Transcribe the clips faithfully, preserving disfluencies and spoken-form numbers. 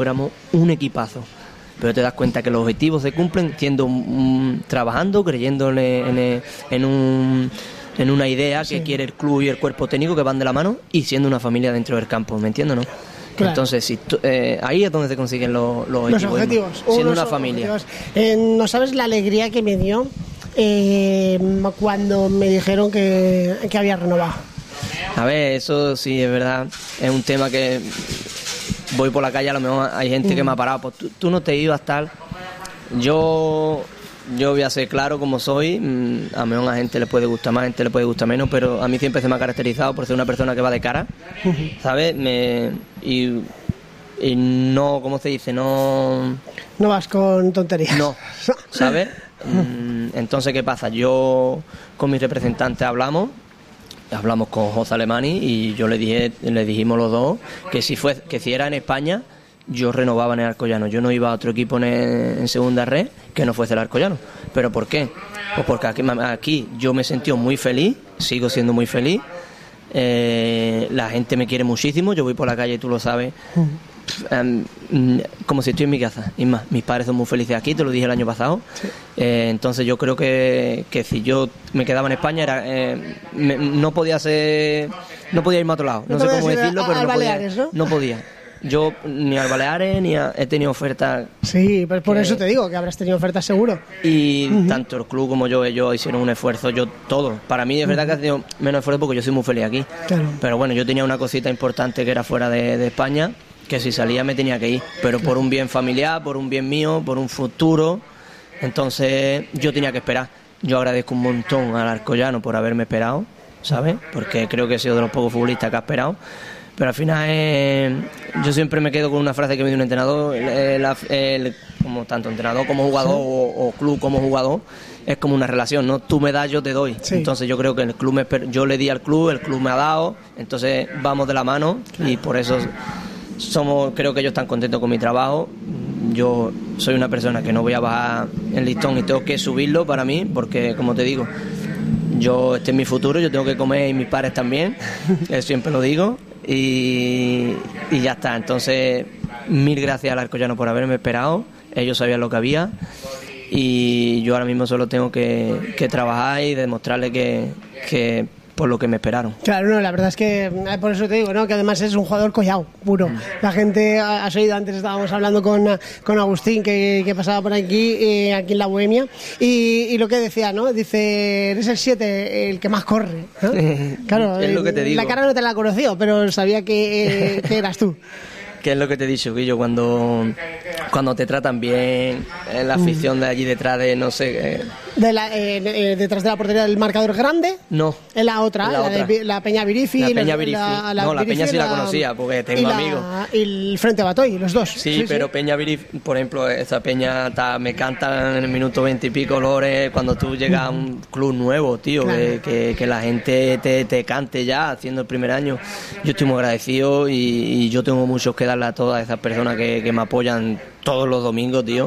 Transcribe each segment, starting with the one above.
éramos un equipazo. Pero te das cuenta que los objetivos se cumplen siendo um, trabajando, creyendo en, en, en, un, en una idea que sí. quiere el club y el cuerpo técnico, que van de la mano, y siendo una familia dentro del campo, ¿me entiendes, no? Claro. Entonces, si tú, eh, ahí es donde se consiguen los, los objetivos. Los objetivos. Siendo una familia. Eh, no sabes la alegría que me dio eh, cuando me dijeron que, que había renovado. A ver, eso sí es verdad. Es un tema que voy por la calle, a lo mejor hay gente mm. que me ha parado. Pues tú, tú no te ibas tal. Yo... Yo voy a ser claro como soy, a lo mejor a gente le puede gustar más, a gente le puede gustar menos, pero a mí siempre se me ha caracterizado por ser una persona que va de cara, ¿sabes? Me, y, y no, ¿cómo se dice? No... No vas con tonterías. No, ¿sabes? Entonces, ¿qué pasa? Yo con mis representantes hablamos, hablamos con José Alemani y yo le dije, le dijimos los dos que si, fue, que si era en España... yo renovaba en el Alcoyano, yo no iba a otro equipo en, en segunda red que no fuese el Alcoyano. ¿Pero por qué? Pues porque aquí, aquí yo me he sentido muy feliz, sigo siendo muy feliz, eh, la gente me quiere muchísimo, yo voy por la calle, tú lo sabes, um, como si estoy en mi casa. Y más, mis padres son muy felices aquí, te lo dije el año pasado. Sí. Eh, entonces yo creo que, que si yo me quedaba en España era eh, me, no podía ser, no podía irme a otro lado, no, no sé cómo decirlo, a, pero a no, Baleares, podía, ¿no? no podía. Yo ni al Baleares ni a, he tenido ofertas. Sí, pues por que, eso te digo que habrás tenido ofertas seguro. Y uh-huh. tanto el club como yo, ellos hicieron un esfuerzo, yo todo. Para mí es verdad que ha tenido menos esfuerzo porque yo soy muy feliz aquí. Claro. Pero bueno, yo tenía una cosita importante que era fuera de, de España, que si salía me tenía que ir. Pero claro. por un bien familiar, por un bien mío, por un futuro. Entonces yo tenía que esperar. Yo agradezco un montón al Alcoyano por haberme esperado, ¿sabes? Porque creo que he sido de los pocos futbolistas que ha esperado. Pero al final eh, yo siempre me quedo con una frase que me dio un entrenador, el, el, el, como tanto entrenador como jugador sí. o, o club como jugador, es como una relación, ¿no? Tú me das, yo te doy. Sí. Entonces yo creo que el club me, yo le di al club, el club me ha dado, entonces vamos de la mano claro. y por eso somos, creo que ellos están contentos con mi trabajo. Yo soy una persona que no voy a bajar el listón y tengo que subirlo para mí, porque como te digo, yo este es mi futuro, yo tengo que comer y mis padres también, siempre lo digo. Y, y ya está. Entonces, mil gracias al Alcoyano por haberme esperado. Ellos sabían lo que había y yo ahora mismo solo tengo que, que trabajar y demostrarle que, que por lo que me esperaron. Claro, no, la verdad es que por eso te digo, ¿no? Que además es un jugador collao, puro. Mm. La gente, has oído, antes estábamos hablando con, con Agustín, que, que pasaba por aquí, eh, aquí en la Bohemia, y, y lo que decía, ¿no? Dice, eres el siete, el que más corre, ¿no? Claro, es lo que te digo. La cara no te la conoció, pero sabía que, eh, que eras tú. Que es lo que te he dicho, Guillo, cuando, cuando te tratan bien, en la afición de allí detrás de, no sé... Eh. De la, eh, eh, detrás de la portería del marcador grande. No. En la otra, la, la, otra. De, la Peña Virifi. La Peña Virifi. La, la no, la Virifi, Peña sí la, la conocía, porque tengo y la, amigos. Y el Frente Batoy, los dos. Sí, sí sí. pero Peña Virifi, por ejemplo, esa Peña ta, me cantan en el minuto veinte y pico Lores cuando tú llegas a un club nuevo, tío, claro. que, que, que la gente te, te cante ya haciendo el primer año. Yo estoy muy agradecido y, y yo tengo mucho que darle a todas esas personas que, que me apoyan todos los domingos, tío,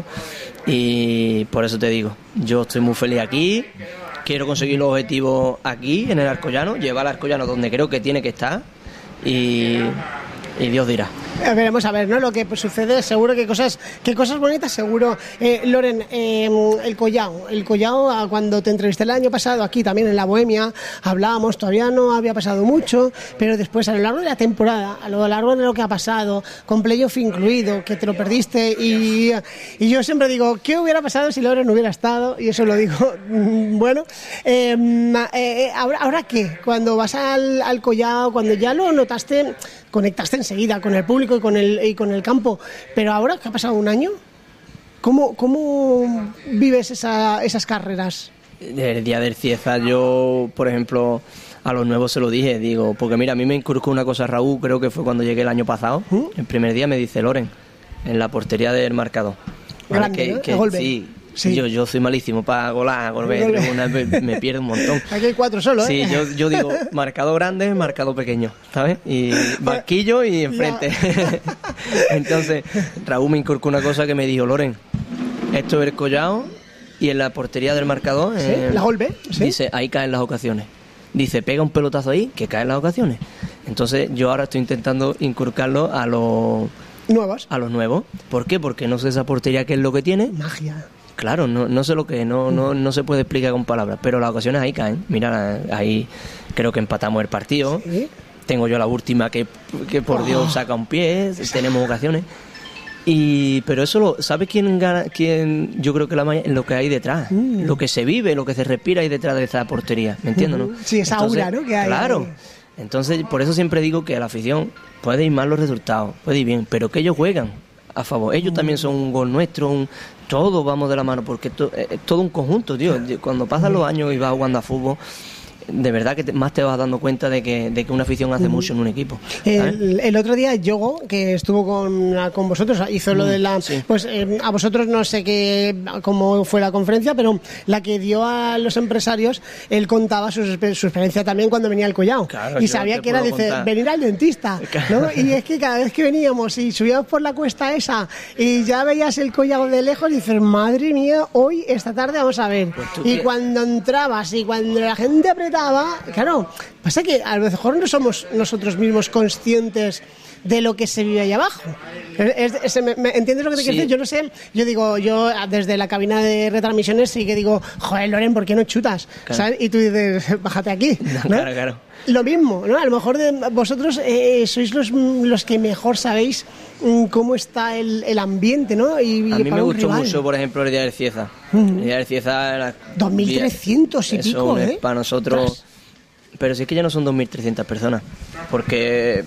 y por eso te digo, yo estoy muy feliz aquí, quiero conseguir los objetivos aquí en el Alcoyano, llevar al Alcoyano donde creo que tiene que estar y, y Dios dirá. Veremos a ver, ¿no? Lo que pues, sucede, seguro que cosas, que cosas bonitas, seguro. Eh, Loren, eh, el Collao, el Collao, cuando te entrevisté el año pasado aquí también en la Bohemia, hablábamos, todavía no había pasado mucho, pero después a lo largo de la temporada, a lo largo de lo que ha pasado, con playoff incluido, que te lo perdiste, y, y yo siempre digo, ¿qué hubiera pasado si Loren hubiera estado? Y eso lo digo, bueno, eh, eh, ¿ahora, ¿ahora qué? Cuando vas al, al Collao, cuando ya lo notaste, conectaste enseguida con el público y con el, y con el campo, pero ahora que ha pasado un año, ¿cómo, cómo vives esa, esas carreras? El día del Cieza yo, por ejemplo, a los nuevos se lo dije, digo, porque mira, a mí me inculcó una cosa Raúl, creo que fue cuando llegué el año pasado, ¿Mm? El primer día me dice Loren, en la portería del marcador. Grande, que, ¿no? que, golpe. Sí, sí. Yo, yo soy malísimo para golar, golpe, una, me, me pierdo un montón. Aquí hay cuatro solo, ¿eh? Sí, yo, yo digo, marcado grande, marcado pequeño, ¿sabes? Y banquillo y enfrente. Entonces, Raúl me inculcó una cosa que me dijo, Loren, esto es el Collao y en la portería del marcador... Sí, eh, la golpe, sí. Dice, ahí caen las ocasiones. Dice, pega un pelotazo ahí, que caen las ocasiones. Entonces, yo ahora estoy intentando inculcarlo a los... nuevos. A los nuevos. ¿Por qué? Porque no sé esa portería qué es lo que tiene. Magia. Claro, no, no sé lo que es, no, no, no se puede explicar con palabras, pero las ocasiones ahí caen. Mira, ahí creo que empatamos el partido. ¿Sí? Tengo yo la última que, que por oh. Dios saca un pie, tenemos ocasiones. Y pero eso lo ¿sabes quién gana? Quién yo creo que la lo que hay detrás, mm. lo que se vive, lo que se respira ahí detrás de esa portería, ¿me entiendes, no? Sí, esa Entonces, aura, ¿no? Que hay. Claro. Entonces, por eso siempre digo que a la afición puede ir mal los resultados, puede ir bien, pero que ellos juegan a favor. Ellos mm. también son un gol nuestro, un todos vamos de la mano, porque es to, eh, todo un conjunto, tío. Cuando pasan los años y vas jugando a fútbol, de verdad que te, más te vas dando cuenta de que, de que una afición hace mucho en un equipo. El, el otro día Yogo, que estuvo con, con vosotros, hizo lo de la... Sí. Pues eh, a vosotros no sé qué cómo fue la conferencia, pero la que dio a los empresarios, él contaba su, su experiencia también cuando venía al Collao. Claro, y sabía que era, dice, venir al dentista, ¿no? Y es que cada vez que veníamos y subíamos por la cuesta esa y ya veías el Collao de lejos y dices, madre mía, hoy, esta tarde vamos a ver. Pues y que... cuando entrabas y cuando la gente apretaba, claro, pasa que a lo mejor no somos nosotros mismos conscientes de lo que se vive ahí abajo. Es, es, me, me, ¿Entiendes lo que te sí. quiero decir? Yo no sé, yo digo, yo desde la cabina de retransmisiones sí que digo, joder, Loren, ¿por qué no chutas? Claro. ¿Sabes? Y tú dices, bájate aquí, ¿no? ¿no? Claro, claro. Lo mismo, ¿no? A lo mejor de, vosotros eh, sois los, los que mejor sabéis mm, cómo está el, el ambiente, ¿no? Y, a y mí me gustó rival. mucho, por ejemplo, el día del Cieza. Uh-huh. El día del Cieza era... dos mil trescientos y pico, ¿eh? Para nosotros... Tras. Pero sí que ya no son dos mil trescientas personas, porque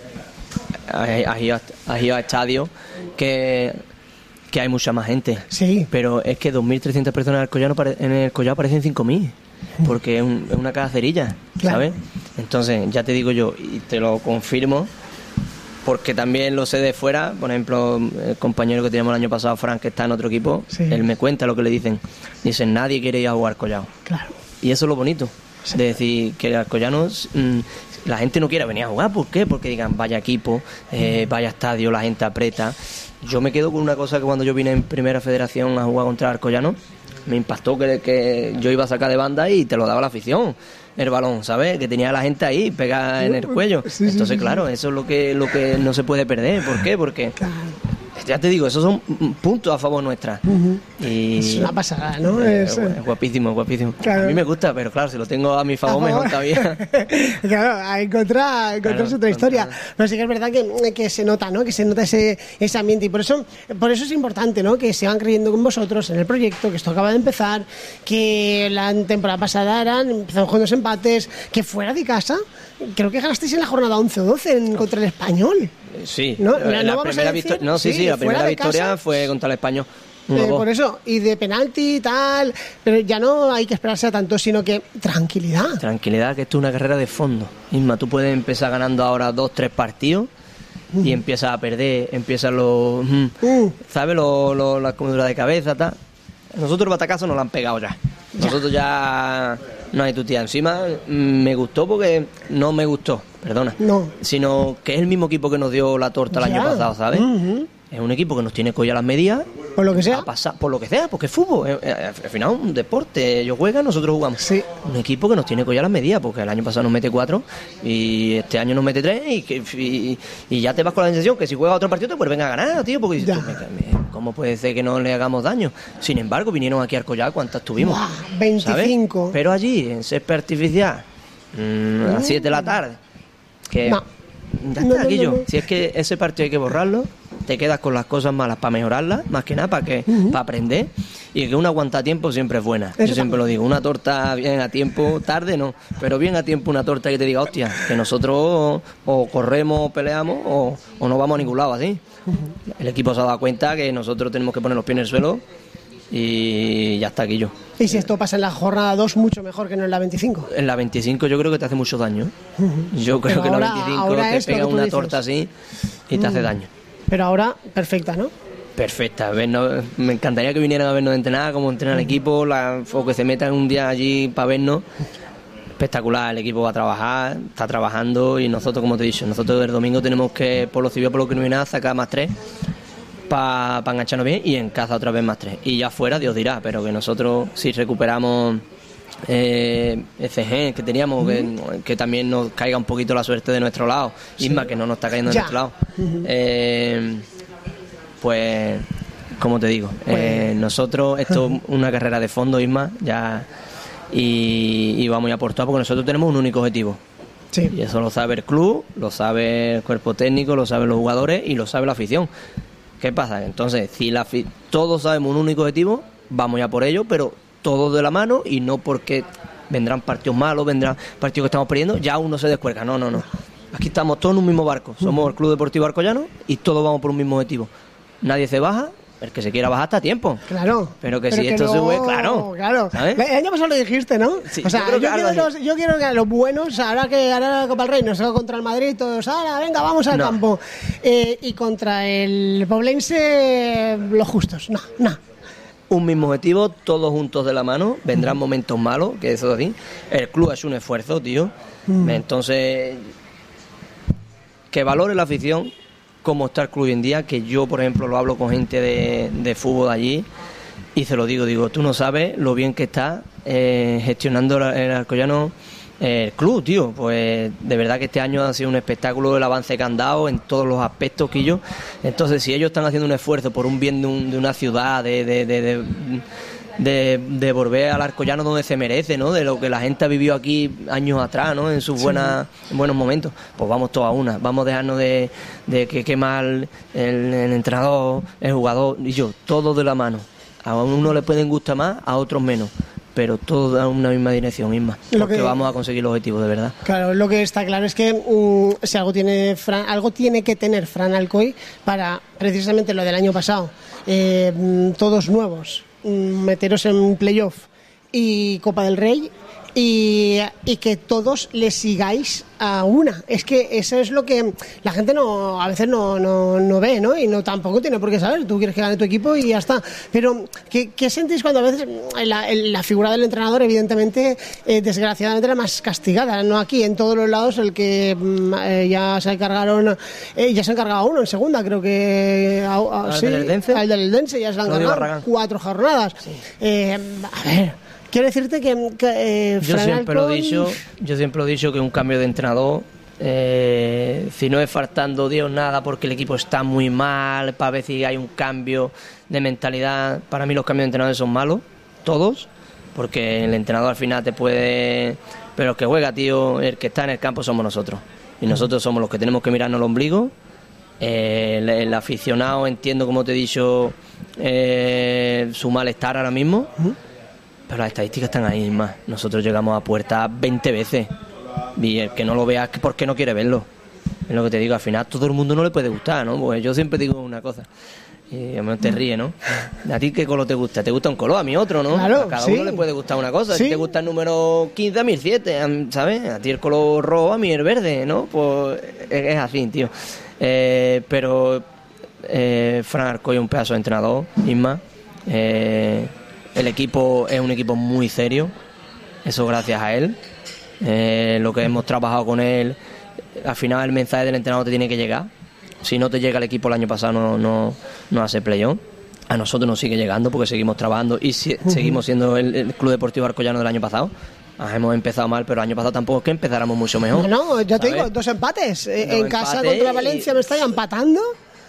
has ido a estadios que, que hay mucha más gente. Sí. Pero es que dos mil trescientas personas en el Collao, en el Collao parecen cinco mil. Porque es, un, es una cacerilla, claro. ¿sabes? Entonces, ya te digo yo, y te lo confirmo, porque también lo sé de fuera. Por ejemplo, el compañero que teníamos el año pasado, Frank, que está en otro equipo, sí. él me cuenta lo que le dicen. Dicen, nadie quiere ir a jugar Collao. Claro. Y eso es lo bonito, sí. de decir que el Alcoyano, mmm, la gente no quiere venir a jugar. ¿Por qué? Porque digan, vaya equipo, eh, vaya estadio, la gente aprieta. Yo me quedo con una cosa que cuando yo vine en Primera Federación a jugar contra el Alcoyano, me impactó que, que yo iba a sacar de banda y te lo daba la afición, el balón, ¿sabes? Que tenía a la gente ahí pegada en el cuello. Sí, Entonces, sí, sí, claro, eso es lo que lo que no se puede perder. ¿Por qué? Porque, claro. ya te digo, esos son puntos a favor nuestra. Uh-huh. Y es una pasada, ¿no? Eh, es, es guapísimo, guapísimo. Claro. A mí me gusta, pero claro, si lo tengo a mi favor, a favor. mejor todavía. Claro, a encontrar, a encontrar claro, otra historia. Claro. Pero sí que es verdad que, que se nota, ¿no? Que se nota ese, ese ambiente. Y por eso, por eso es importante, ¿no? Que se van creyendo con vosotros en el proyecto, que esto acaba de empezar, que la temporada pasada eran, empezamos con dos empates, que fuera de casa, creo que ganasteis en la jornada once o doce en, contra el Español. Sí, no, la, no primera victoria, no, sí, sí, sí la primera victoria casa, fue contra el Español. Eh, por eso, y de penalti y tal, pero ya no hay que esperarse a tanto, sino que tranquilidad. Tranquilidad, que esto es una carrera de fondo. Isma, tú puedes empezar ganando ahora dos, tres partidos uh. y empiezas a perder, empiezan los, uh. ¿sabes? Los, los, las comiduras de cabeza, tal. Nosotros el batacazo nos lo han pegado ya. Nosotros ya, ya no hay tu tía. Encima me gustó porque no me gustó, perdona. No. Sino que es el mismo equipo que nos dio la torta el ya. año pasado, ¿sabes? Uh-huh. Es un equipo que nos tiene collar las medias. Por lo que sea. Pasar, por lo que sea, porque es fútbol. Al final es un deporte. Ellos juegan, nosotros jugamos. Sí. Un equipo que nos tiene collar las medias, porque el año pasado nos mete cuatro y este año nos mete tres. Y, que, y, y ya te vas con la sensación que si juegas otro partido te vuelven a ganar, tío. Porque dices, ¿cómo puede ser que no le hagamos daño? Sin embargo, vinieron aquí al Collar, ¿cuántas tuvimos? Wow, veinticinco. ¿Sabes? Pero allí, en césped artificial, mmm, a las siete de la tarde. Que no. Ya está, aquí yo. No, no, no. Si es que ese partido hay que borrarlo, te quedas con las cosas malas para mejorarlas, más que nada para que uh-huh. para aprender, y que una aguanta a tiempo siempre es buena. Eso yo siempre también. Lo digo, una torta bien a tiempo, tarde no, pero bien a tiempo una torta que te diga, hostia, que nosotros o corremos o peleamos o, o no vamos a ningún lado así. Uh-huh. El equipo se ha dado cuenta que nosotros tenemos que poner los pies en el suelo y ya está aquí yo. Y si esto pasa en la jornada dos, mucho mejor que no en la veinticinco. En la veinticinco yo creo que te hace mucho daño. Uh-huh. Yo creo Pero que en la veinticinco te pega una dices. torta así y te uh-huh. hace daño. Pero ahora, perfecta, ¿no? Perfecta. Vernos, me encantaría que vinieran a vernos entrenar, como entrenar el equipo, la, o que se metan un día allí para vernos. Espectacular, el equipo va a trabajar, está trabajando y nosotros, como te he dicho, nosotros el domingo tenemos que, por lo civil, por lo que no hay nada, sacar más tres para pa engancharnos bien y en casa otra vez más tres. Y ya fuera, Dios dirá, pero que nosotros, si recuperamos eh, el C G que teníamos, uh-huh. que, que también nos caiga un poquito la suerte de nuestro lado, sí. Isma, que no nos está cayendo de ya. nuestro lado. Uh-huh. Eh, pues, como te digo, pues... Eh, nosotros, esto es una carrera de fondo, Isma, ya, y, y vamos a aportar porque nosotros tenemos un único objetivo. Sí. Y eso lo sabe el club, lo sabe el cuerpo técnico, lo saben los jugadores y lo sabe la afición. ¿Qué pasa? Entonces, si la afi- todos sabemos un único objetivo, vamos ya por ello, pero todos de la mano y no porque vendrán partidos malos, vendrán partidos que estamos perdiendo, ya uno se descuelga. No, no, no. Aquí estamos todos en un mismo barco. Somos el Club Deportivo Alcoyano y todos vamos por un mismo objetivo. Nadie se baja. El que se quiera bajar está a tiempo. Claro. Pero que pero si que esto no, se sube, claro. Claro. ¿Sabes? El año pasado lo dijiste, ¿no? Sí, o sea, yo, yo, quiero los, yo quiero que los buenos, ahora que ahora la Copa del Rey nos haga contra el Madrid, todos, ahora, venga, vamos al no. campo. Eh, y contra el Poblense, los justos. No, no. Un mismo objetivo, todos juntos de la mano. Vendrán momentos malos, que eso así. El club es un esfuerzo, tío. Mm. Entonces, que valore la afición. Cómo está el club hoy en día, que yo, por ejemplo, lo hablo con gente de, de fútbol allí y se lo digo, digo, tú no sabes lo bien que está eh, gestionando el Alcoyano eh, el club, tío. Pues de verdad que este año ha sido un espectáculo el avance que han dado en todos los aspectos que yo. Entonces, si ellos están haciendo un esfuerzo por un bien de, un, de una ciudad, de... de, de, de De, de volver al Alcoyano donde se merece, ¿no? De lo que la gente ha vivido aquí años atrás, ¿no? En sus buenas, sí. en buenos momentos. Pues vamos todos a una. Vamos a dejarnos de, de que quema el, el, el entrenador, el jugador y yo, todos de la mano. A uno le pueden gustar más, a otros menos. Pero todos dan una misma dirección misma. Porque que, vamos a conseguir los objetivos, de verdad. Claro, lo que está claro es que um, si algo tiene Fran, algo tiene que tener Fran Alcoy para precisamente lo del año pasado. Eh, todos nuevos. Meteros en playoff y Copa del Rey y, y que todos le sigáis a una. Es que eso es lo que la gente no a veces no, no, no ve, ¿no? Y no tampoco tiene por qué saber. Tú quieres que gane tu equipo y ya está. Pero ¿qué, qué sentís cuando a veces la, la figura del entrenador, evidentemente, eh, desgraciadamente, la más castigada? No aquí, en todos los lados, el que eh, ya se encargaron, eh, ya se encargaba uno en segunda, creo que a, a, ¿Al sí, del Eldense? Al del Eldense ya se han encargado cuatro jornadas. Sí. Eh, a ver. Quiero decirte que, que eh, yo siempre lo he dicho, yo siempre lo he dicho que un cambio de entrenador, eh, si no es faltando Dios nada porque el equipo está muy mal, para ver si hay un cambio de mentalidad. Para mí los cambios de entrenadores son malos, todos, porque el entrenador al final te puede, pero el que juega, tío, el que está en el campo somos nosotros y nosotros somos los que tenemos que mirarnos el ombligo. Eh, el, el aficionado, entiendo, como te he dicho, eh, su malestar ahora mismo. Uh-huh. Pero las estadísticas están ahí más. Nosotros llegamos a puerta veinte veces. Y el que no lo vea es porque no quiere verlo. Es lo que te digo, al final todo el mundo no le puede gustar, ¿no? Pues yo siempre digo una cosa. Y a mí te ríe, ¿no? ¿A ti qué color te gusta? ¿Te gusta un color? A mí otro, ¿no? Claro, a cada sí. uno le puede gustar una cosa. Sí. Si te gusta el número quince, a mí el siete, ¿sabes? A ti el color rojo, a mí el verde, ¿no? Pues es así, tío. Eh, pero eh, Fran Alcoy es un pedazo de entrenador, Isma. Eh... El equipo es un equipo muy serio, eso gracias a él. Eh, lo que hemos trabajado con él, al final el mensaje del entrenador te tiene que llegar. Si no te llega el equipo el año pasado no, no, no hace playoff. A nosotros nos sigue llegando porque seguimos trabajando y si, uh-huh. seguimos siendo el, el Club Deportivo Alcoyano del año pasado. Ah, hemos empezado mal, pero el año pasado tampoco es que empezáramos mucho mejor. No, no, ya te digo, dos empates. Dos en empates casa contra Valencia y... me estáis empatando.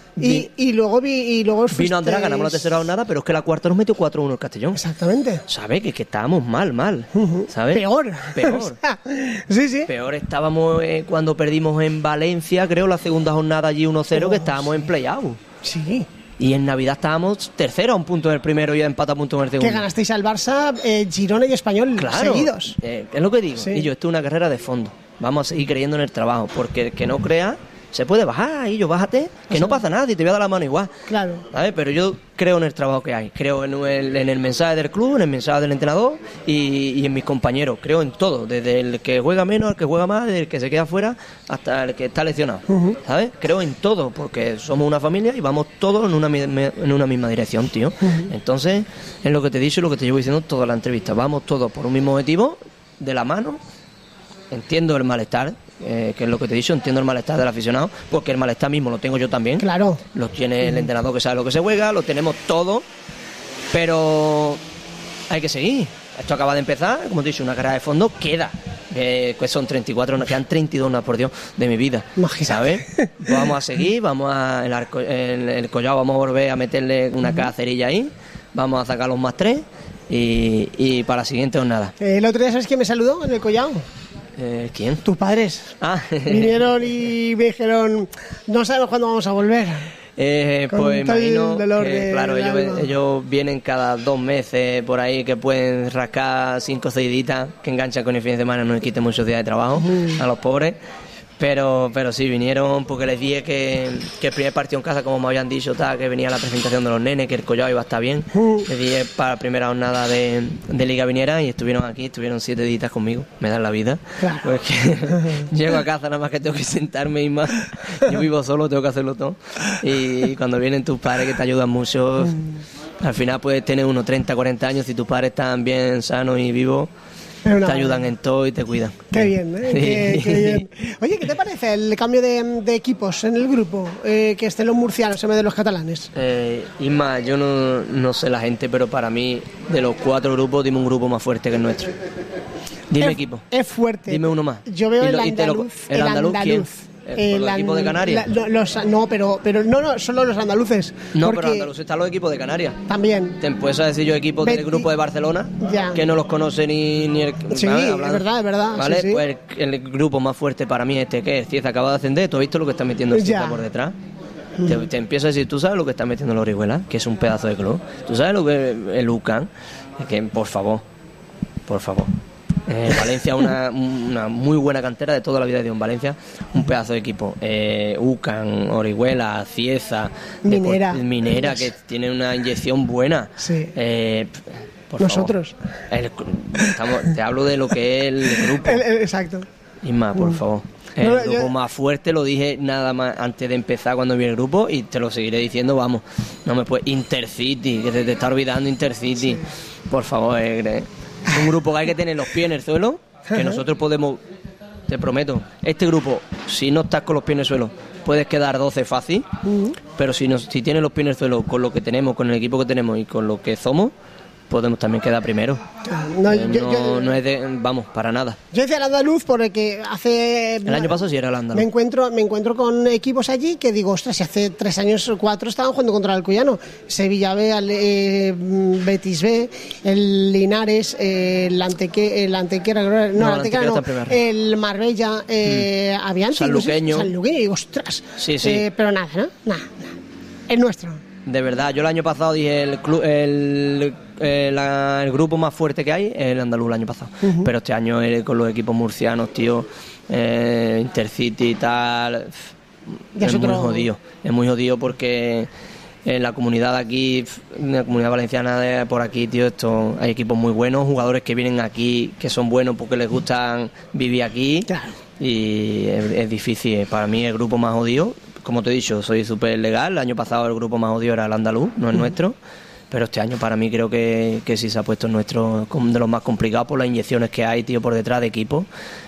Y, y luego vi y luego vino Andrés, ganamos la tercera jornada, pero es que la cuarta nos metió cuatro uno el Castellón. Exactamente. ¿Sabes? Que, que estábamos mal, mal. Uh-huh. ¿Sabes? Peor. Peor. O sea, sí, sí. Peor estábamos eh, cuando perdimos en Valencia, creo, la segunda jornada allí uno cero, oh, que estábamos sí. en play-out. Sí. Y en Navidad estábamos tercero a un punto del primero y a empate a punto del segundo. Que ganasteis al Barça, eh, Girona y Español claro, seguidos. Eh, es lo que digo. Sí. Y yo, esto es una carrera de fondo. Vamos a seguir creyendo en el trabajo, porque el que no crea... Se puede bajar, y yo bájate, que o sea, no pasa nada y te voy a dar la mano igual. Claro. ¿Sabes? Pero yo creo en el trabajo que hay, creo en el, en el mensaje del club, en el mensaje del entrenador y, y en mis compañeros. Creo en todo, desde el que juega menos al que juega más, desde el que se queda fuera hasta el que está lesionado. Uh-huh. ¿Sabes? Creo en todo, porque somos una familia y vamos todos en una, en una misma dirección, tío. Uh-huh. Entonces, es lo que te he dicho y lo que te llevo diciendo toda la entrevista. Vamos todos por un mismo objetivo, de la mano. Entiendo el malestar. Eh, que es lo que te he dicho, entiendo el malestar del aficionado, porque el malestar mismo lo tengo yo también. Claro. Lo tiene el entrenador que sabe lo que se juega, lo tenemos todo, pero hay que seguir, esto acaba de empezar, como te he dicho, una carrera de fondo, queda. Eh, pues son treinta y cuatro, nos quedan treinta y dos, por Dios, de mi vida. Imagínate. ¿Sabes? Pues vamos a seguir, vamos a. El, arco, el, el collado, vamos a volver a meterle una uh-huh. cacerilla ahí, vamos a sacar los más tres y, y para la siguiente jornada. Eh, el otro día, ¿sabes quién me saludó en el collado? Eh, ¿Quién? Tus padres. Ah. Vinieron y me dijeron, no sabemos cuándo vamos a volver. Eh, pues imagino que, claro, ellos, ellos vienen cada dos meses por ahí, que pueden rascar cinco o seis ditas que enganchan con el fin de semana, no les quiten muchos días de trabajo uh-huh. a los pobres. Pero pero sí, vinieron porque les dije que, que el primer partido en casa, como me habían dicho, tal, que venía la presentación de los nenes, que el collado iba a estar bien. Uh. Les dije para la primera jornada de, de Liga viniera y estuvieron aquí, estuvieron siete días conmigo. Me dan la vida. Claro. Pues que llego a casa, nada más que tengo que sentarme y más. Yo vivo solo, tengo que hacerlo todo. Y cuando vienen tus padres que te ayudan mucho, uh. al final puedes tener unos treinta, cuarenta años, si tus padres están bien sanos y vivos. Te ayudan en todo y te cuidan. Qué bien, ¿eh? Qué, qué bien. Oye, ¿qué te parece el cambio de, de equipos en el grupo? Eh, que estén los murcianos en vez de los catalanes. Eh, Isma, yo no, no sé la gente, pero para mí, de los cuatro grupos, dime un grupo más fuerte que el nuestro. Dime es, equipo. Es fuerte. Dime uno más. Yo veo lo, el andaluz. Lo, ¿El andaluz, andaluz quién? ¿El, ¿El equipo de Canarias? La, los, no, pero, pero no, no, solo los andaluces. No, pero andaluces están los equipos de Canarias. También. Te puedes decir yo equipos Betty, del grupo de Barcelona, ya. que no los conoce ni, ni el... Sí, ¿vale? Es verdad, es verdad. ¿Vale? Sí, sí. Pues el, el grupo más fuerte para mí es este, que es Cieza, acaba de ascender. ¿Tú has visto lo que está metiendo el Cieza por detrás? Mm. Te, te empiezo a decir, ¿tú sabes lo que está metiendo la Orihuela? Que es un pedazo de club. ¿Tú sabes lo que el U C A N? Que, por favor, por favor. Eh, Valencia, una, una muy buena cantera de toda la vida de Dios en Valencia, un pedazo de equipo. Eh, U C A N, Orihuela, Cieza, Minera, Deport, Minera que tiene una inyección buena. Sí. Eh, por Nosotros. Favor. El, estamos, te hablo de lo que es el grupo. El, el, exacto. Isma, por mm. favor. El no, grupo yo... más fuerte lo dije nada más antes de empezar cuando vi el grupo y te lo seguiré diciendo, vamos. No me puedes. Intercity, que te, te está olvidando Intercity. Sí. Por favor, eh, es un grupo que hay que tener los pies en el suelo, que nosotros podemos, te prometo, este grupo, si no estás con los pies en el suelo, puedes quedar doce fácil, uh-huh. pero si, nos, si tienes los pies en el suelo con lo que tenemos, con el equipo que tenemos y con lo que somos, podemos también quedar primero. No, eh, yo, no, yo, no es de, vamos, para nada. Yo decía el andaluz porque hace... El año pasado sí era el andaluz. Me encuentro, me encuentro con equipos allí que digo, ostras, si hace tres años o cuatro estaban jugando contra el Alcoyano. Sevilla B, eh, Betis B, el Linares, eh, el, Anteque, el Antequera, no, no, el Antequera no, el Marbella, eh, mm. habían... Sanluqueño. Sanluqueño, y digo, ostras. Sí, sí. Eh, pero nada, ¿no? Nada, nada. El nuestro. De verdad, yo el año pasado dije el club, el, el, la, el grupo más fuerte que hay es el andaluz el año pasado. Uh-huh. Pero este año eh, con los equipos murcianos, tío, eh, Intercity y tal, es, es muy jodido. Es muy jodido porque en la comunidad de aquí, en la comunidad valenciana de por aquí, tío, esto hay equipos muy buenos, jugadores que vienen aquí, que son buenos porque les gustan vivir aquí. Claro. Y es, es difícil. Para mí el grupo más jodido, como te he dicho, soy súper legal. El año pasado el grupo más odio era el andaluz, no el uh-huh. nuestro. Pero este año para mí creo que, que sí se ha puesto el nuestro de los más complicados por las inyecciones que hay, tío, por detrás de equipo.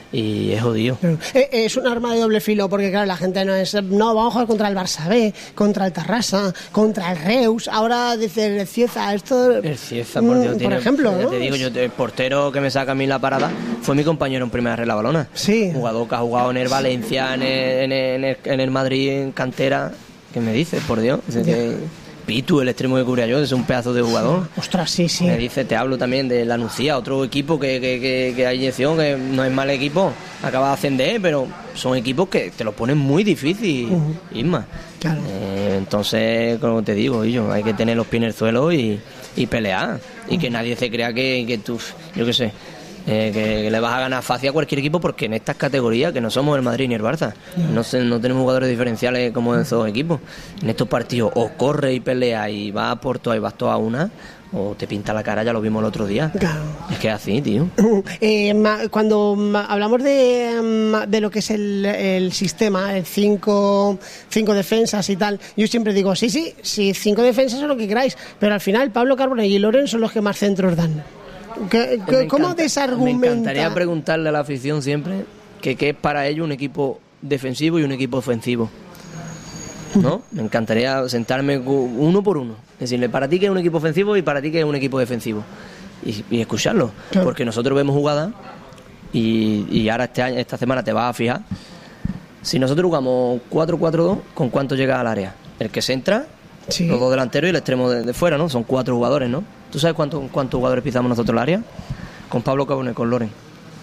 Y es jodido. Es un arma de doble filo porque, claro, la gente no es... No, vamos a jugar contra el Barça B, contra el Tarrasa, contra el Reus. Ahora dice el Cieza, esto... El Cieza, por Dios. Por tiene, ejemplo, ¿no? Te digo, yo, el portero que me saca a mí la parada fue mi compañero en primera regla balona. Sí. Jugador que ha jugado en el Valencia, en el, en el, en el, en el Madrid, en cantera. ¿Qué me dices, por Dios? Es que, Pitu, el extremo que cubría yo, es un pedazo de jugador. Ostras, sí, sí. Me dice, te hablo también de la Nucía, otro equipo que, que, que, que hay inyección, que no es mal equipo, acaba de ascender, pero son equipos que te lo ponen muy difícil, uh-huh. Isma. Claro. Eh, entonces, como te digo, yo, hay que tener los pies en el suelo y, y pelear. Y uh-huh. que nadie se crea que, que tú, yo qué sé, Eh, que, que le vas a ganar fácil a cualquier equipo, porque en estas categorías, que no somos el Madrid ni el Barça, no, no, sé, no tenemos jugadores diferenciales como en esos equipos. En estos partidos o corre y pelea y va por todas y vas todas a una, o te pinta la cara, ya lo vimos el otro día. Claro. Es que es así, tío. Eh, cuando hablamos de, de lo que es el, el sistema, el cinco, cinco defensas y tal, yo siempre digo, sí, sí, sí, cinco defensas es lo que queráis, pero al final Pablo Carbonell y Loren son los que más centros dan. ¿Qué, qué, ¿Cómo encanta, desargumenta? Me encantaría preguntarle a la afición siempre que qué es para ellos un equipo defensivo y un equipo ofensivo, ¿no? Me encantaría sentarme uno por uno, decirle para ti que es un equipo ofensivo y para ti que es un equipo defensivo, y, y escucharlo. Claro. Porque nosotros vemos jugadas y, y ahora este año, esta semana te vas a fijar. Si nosotros jugamos cuatro cuatro dos, ¿con cuánto llega al área? El que se entra, sí. Los dos delanteros y el extremo de, de fuera, ¿no? Son cuatro jugadores, ¿no? ¿Tú sabes cuántos cuántos jugadores pisamos nosotros al área? Con Pablo Cabone, con Loren,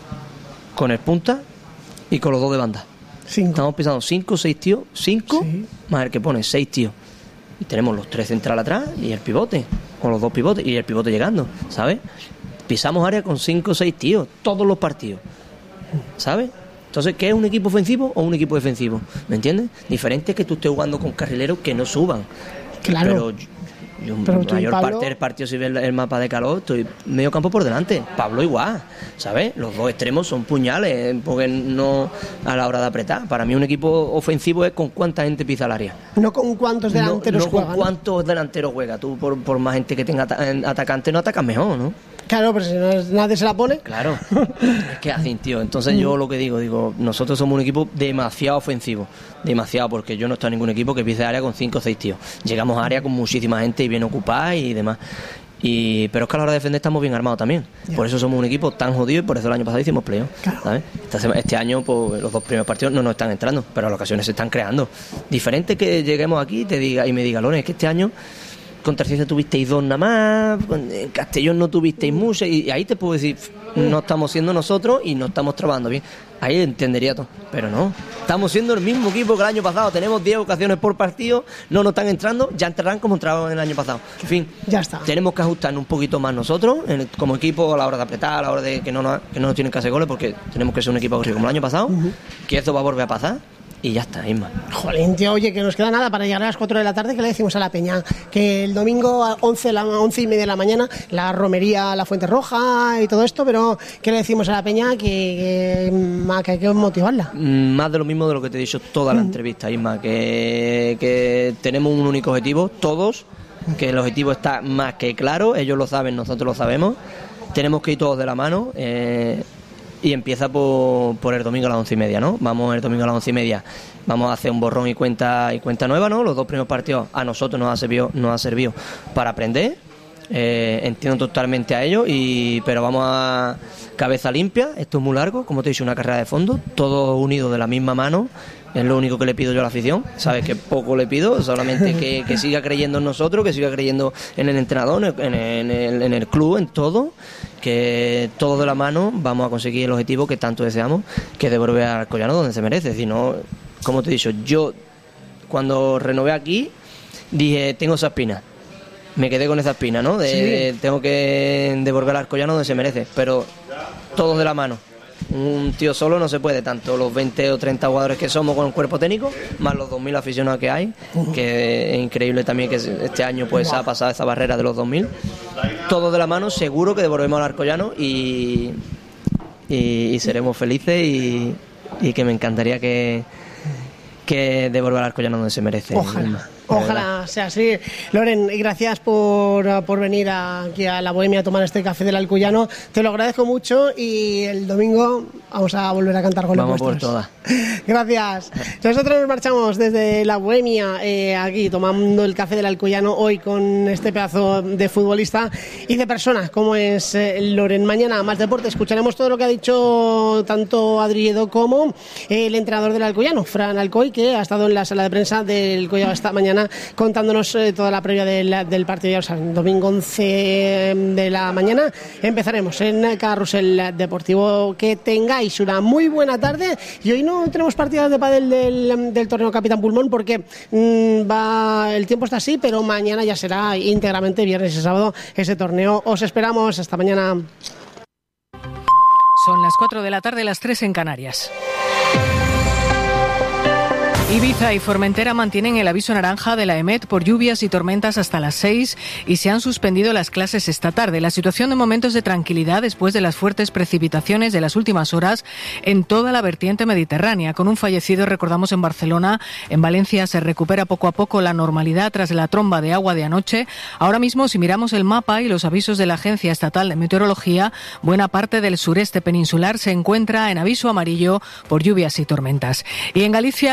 con el punta y con los dos de banda. Cinco. Estamos pisando cinco, seis tíos, cinco, sí. Más el que pone seis tíos. Y tenemos los tres centrales atrás y el pivote, con los dos pivotes y el pivote llegando, ¿sabes? Pisamos área con cinco o seis tíos, todos los partidos, ¿sabes? Entonces, ¿qué es un equipo ofensivo o un equipo defensivo? ¿Me entiendes? Diferente es que tú estés jugando con carrileros que no suban. Claro. Pero yo, yo Pero tú, mayor Pablo... parte del partido, si ves el mapa de calor, estoy medio campo por delante. Pablo igual, ¿sabes? Los dos extremos son puñales, porque no a la hora de apretar. Para mí un equipo ofensivo es con cuánta gente pisa el área. No con cuántos delanteros no, no juegan. No con cuántos delanteros juega. Tú por, por más gente que tenga atacante no atacas mejor, ¿no? Claro, pero si no, nadie se la pone. Claro, es que hacen, tío. Entonces yo lo que digo, digo, nosotros somos un equipo demasiado ofensivo. Demasiado, porque yo no estoy en ningún equipo que pise área con cinco o seis tíos. Llegamos a área con muchísima gente y bien ocupada y demás. Y, pero es que a la hora de defender estamos bien armados también. Yeah. Por eso somos un equipo tan jodido y por eso el año pasado hicimos playoff. Claro. ¿Sabes? Este, este año pues, los dos primeros partidos no nos están entrando, pero a las ocasiones se están creando. Diferente que lleguemos aquí y, te diga, y me diga, Lone, es que este año... Contra Ciencia tuvisteis dos nada más, en Castellón no tuvisteis muchas, y ahí te puedo decir, no estamos siendo nosotros y no estamos trabajando bien. Ahí entendería todo, pero no. Estamos siendo el mismo equipo que el año pasado, tenemos diez ocasiones por partido, no nos están entrando, ya entrarán como entraban el año pasado. En fin, ya está. Tenemos que ajustarnos un poquito más nosotros, en el, como equipo, a la hora de apretar, a la hora de que no nos, que no nos tienen que hacer goles, porque tenemos que ser un equipo aburrido como el año pasado, uh-huh. Que eso va a volver a pasar. Y ya está, Isma. Jolín, tío, oye, que nos queda nada para llegar a las cuatro de la tarde. ¿Qué le decimos a la peña? Que el domingo a once, la, once y media de la mañana, la romería, la Fuente Roja y todo esto, pero ¿qué le decimos a la peña? Que, que, que hay que motivarla. Más de lo mismo de lo que te he dicho toda la mm. entrevista, Isma, que, que tenemos un único objetivo, todos, que el objetivo está más que claro, ellos lo saben, nosotros lo sabemos, tenemos que ir todos de la mano, eh, y empieza por, por el domingo a las once y media, ¿no? Vamos el domingo a las once y media, vamos a hacer un borrón y cuenta y cuenta nueva, ¿no? Los dos primeros partidos a nosotros nos ha servido, nos ha servido para aprender, eh, entiendo totalmente a ellos, y pero vamos a cabeza limpia, esto es muy largo, como te he dicho, una carrera de fondo, todos unidos de la misma mano. Es lo único que le pido yo a la afición, sabes que poco le pido, solamente que, que siga creyendo en nosotros, que siga creyendo en el entrenador, en el, en el, en el club, en todo, que todo de la mano vamos a conseguir el objetivo que tanto deseamos, que es devolver al Alcoyano donde se merece. Si no, como te he dicho, yo cuando renové aquí dije, tengo esa espina, me quedé con esa espina, ¿no? De, sí. de, tengo que devolver al Alcoyano donde se merece, pero todos de la mano. Un tío solo no se puede, tanto los veinte o treinta jugadores que somos con el cuerpo técnico, más los dos mil aficionados que hay, que es increíble también que este año pues ha pasado esa barrera de los dos mil. Todos de la mano, seguro que devolvemos al Alcoyano y, y, y seremos felices y, y que me encantaría que, que devolver al Alcoyano donde se merece. Ojalá. Ojalá sea así. Loren, gracias por, por venir aquí a La Bohemia a tomar este café del Alcoyano. Te lo agradezco mucho y el domingo vamos a volver a cantar goles Vamos vuestros. Por todas. Gracias. Nosotros nos marchamos desde La Bohemia, eh, aquí tomando el café del Alcoyano, hoy con este pedazo de futbolista y de persona como es eh, Loren. Mañana más deporte, escucharemos todo lo que ha dicho tanto Adriedo como eh, el entrenador del Alcoyano, Fran Alcoy, que ha estado en la sala de prensa del Collado esta mañana contándonos eh, toda la previa del, del partido. Ya lo saben, domingo once de la mañana empezaremos en Carrusel Deportivo. Que tengáis una muy buena tarde, y hoy no tenemos partidas de pádel del, del torneo Capitán Pulmón porque mmm, va, el tiempo está así, pero mañana ya será íntegramente viernes y sábado ese torneo. Os esperamos, hasta mañana. Son las cuatro de la tarde, las tres en Canarias. Ibiza y Formentera mantienen el aviso naranja de la EMET por lluvias y tormentas hasta las seis y se han suspendido las clases esta tarde. La situación de momento es de tranquilidad después de las fuertes precipitaciones de las últimas horas en toda la vertiente mediterránea. Con un fallecido, recordamos, en Barcelona. En Valencia se recupera poco a poco la normalidad tras la tromba de agua de anoche. Ahora mismo, si miramos el mapa y los avisos de la Agencia Estatal de Meteorología, buena parte del sureste peninsular se encuentra en aviso amarillo por lluvias y tormentas. Y en Galicia, la Xunta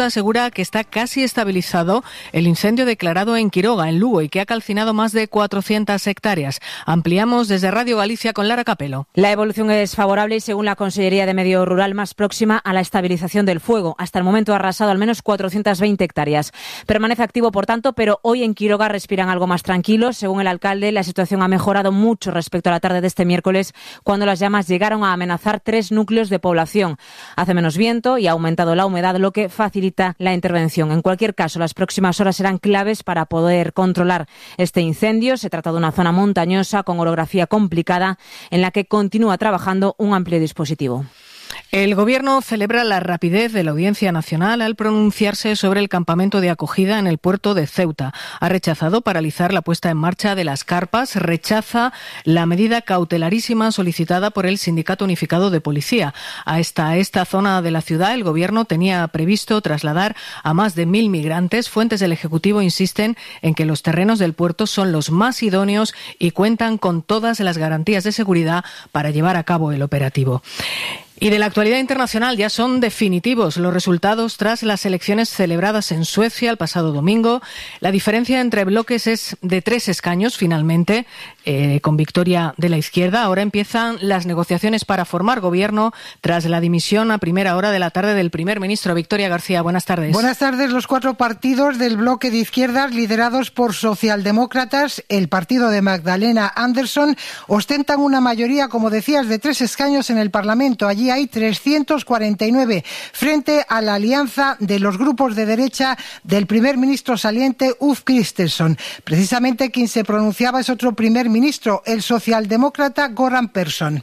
Junta asegura que está casi estabilizado el incendio declarado en Quiroga, en Lugo, y que ha calcinado más de cuatrocientas hectáreas. Ampliamos desde Radio Galicia con Lara Capelo. La evolución es favorable y, según la Consellería de Medio Rural, más próxima a la estabilización del fuego. Hasta el momento ha arrasado al menos cuatrocientas veinte hectáreas. Permanece activo, por tanto, pero hoy en Quiroga respiran algo más tranquilos. Según el alcalde, la situación ha mejorado mucho respecto a la tarde de este miércoles, cuando las llamas llegaron a amenazar tres núcleos de población. Hace menos viento y ha aumentado la humedad, lo que facilita la intervención. En cualquier caso, las próximas horas serán claves para poder controlar este incendio. Se trata de una zona montañosa con orografía complicada en la que continúa trabajando un amplio dispositivo. El Gobierno celebra la rapidez de la Audiencia Nacional al pronunciarse sobre el campamento de acogida en el puerto de Ceuta. Ha rechazado paralizar la puesta en marcha de las carpas, rechaza la medida cautelarísima solicitada por el Sindicato Unificado de Policía. A esta, a esta zona de la ciudad el Gobierno tenía previsto trasladar a más de mil migrantes. Fuentes del Ejecutivo insisten en que los terrenos del puerto son los más idóneos y cuentan con todas las garantías de seguridad para llevar a cabo el operativo. Y de la actualidad internacional ya son definitivos los resultados tras las elecciones celebradas en Suecia el pasado domingo. La diferencia entre bloques es de tres escaños finalmente, eh, con victoria de la izquierda. Ahora empiezan las negociaciones para formar gobierno tras la dimisión a primera hora de la tarde del primer ministro. Victoria García, buenas tardes. Buenas tardes. Los cuatro partidos del bloque de izquierdas, liderados por socialdemócratas, el partido de Magdalena Andersson, ostentan una mayoría, como decías, de tres escaños en el Parlamento. Allí hay trescientos cuarenta y nueve frente a la alianza de los grupos de derecha del primer ministro saliente Ulf Kristersson. Precisamente quien se pronunciaba es otro primer ministro, el socialdemócrata Göran Persson.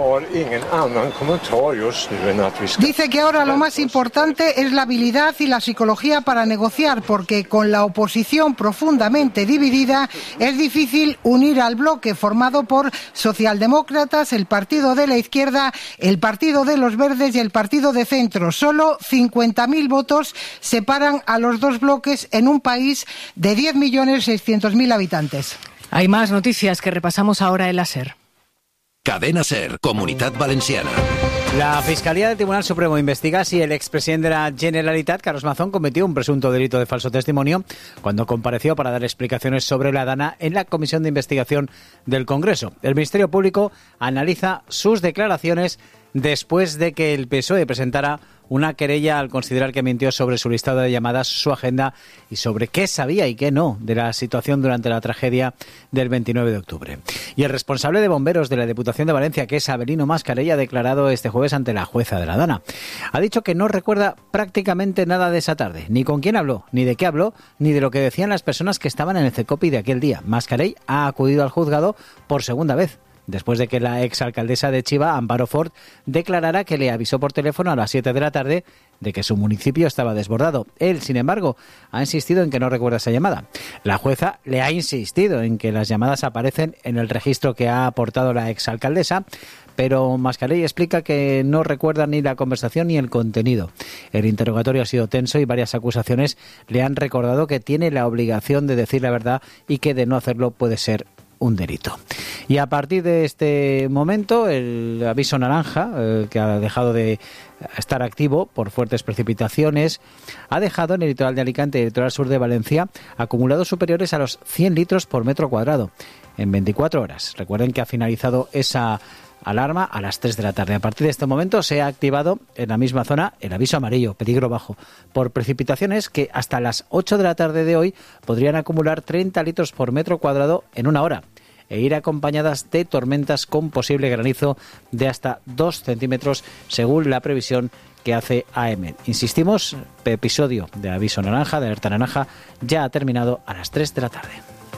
Dice que ahora lo más importante es la habilidad y la psicología para negociar, porque con la oposición profundamente dividida es difícil unir al bloque formado por socialdemócratas, el partido de la izquierda, el partido de los verdes y el partido de centro. Solo cincuenta mil votos separan a los dos bloques en un país de diez millones seiscientos mil habitantes. Hay más noticias que repasamos ahora en la SER. Cadena SER, Comunitat Valenciana. La Fiscalía del Tribunal Supremo investiga si el expresidente de la Generalitat, Carlos Mazón, cometió un presunto delito de falso testimonio cuando compareció para dar explicaciones sobre la Dana en la Comisión de Investigación del Congreso. El Ministerio Público analiza sus declaraciones después de que el P S O E presentara una querella al considerar que mintió sobre su listado de llamadas, su agenda y sobre qué sabía y qué no de la situación durante la tragedia del veintinueve de octubre. Y el responsable de bomberos de la Diputación de Valencia, que es Avelino Mascarell, ha declarado este jueves ante la jueza de la Dana. Ha dicho que no recuerda prácticamente nada de esa tarde, ni con quién habló, ni de qué habló, ni de lo que decían las personas que estaban en el CECOPI de aquel día. Mascarell ha acudido al juzgado por segunda vez, después de que la exalcaldesa de Chiva, Amparo Fort, declarara que le avisó por teléfono a las siete de la tarde de que su municipio estaba desbordado. Él, sin embargo, ha insistido en que no recuerda esa llamada. La jueza le ha insistido en que las llamadas aparecen en el registro que ha aportado la exalcaldesa, pero Mascarell explica que no recuerda ni la conversación ni el contenido. El interrogatorio ha sido tenso y varias acusaciones le han recordado que tiene la obligación de decir la verdad y que de no hacerlo puede ser un delito. Y a partir de este momento, el aviso naranja, eh, que ha dejado de estar activo por fuertes precipitaciones, ha dejado en el litoral de Alicante y el litoral sur de Valencia acumulados superiores a los cien litros por metro cuadrado en veinticuatro horas. Recuerden que ha finalizado esa alarma a las tres de la tarde. A partir de este momento se ha activado en la misma zona el aviso amarillo, peligro bajo, por precipitaciones que hasta las ocho de la tarde de hoy podrían acumular treinta litros por metro cuadrado en una hora e ir acompañadas de tormentas con posible granizo de hasta dos centímetros según la previsión que hace A E M E T. Insistimos, episodio de aviso naranja, de alerta naranja, ya ha terminado a las tres de la tarde.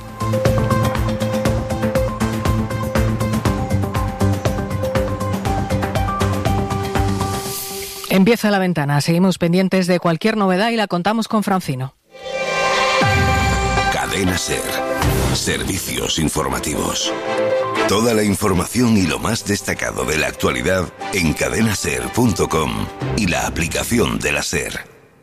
Empieza la ventana. Seguimos pendientes de cualquier novedad y la contamos con Francino. Cadena SER. Servicios informativos. Toda la información y lo más destacado de la actualidad en cadena ser punto com y la aplicación de la SER.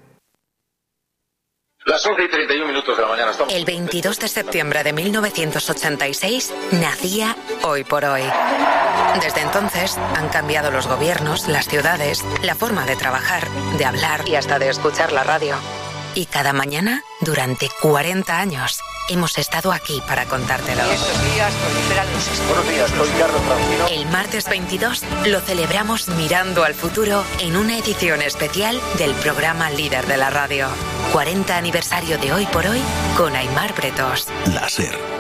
Las once y treinta y un minutos de la mañana estamos. El veintidós de septiembre de mil novecientos ochenta y seis nacía Hoy por Hoy. Desde entonces han cambiado los gobiernos, las ciudades, la forma de trabajar, de hablar y hasta de escuchar la radio. Y cada mañana, durante cuarenta años, hemos estado aquí para contártelo. Y estos días proliferan los esporos. Buenos días, soy Carlos Francino. El martes veintidós lo celebramos mirando al futuro en una edición especial del programa líder de la radio. cuarenta aniversario de Hoy por Hoy con Aimar Bretos. La SER.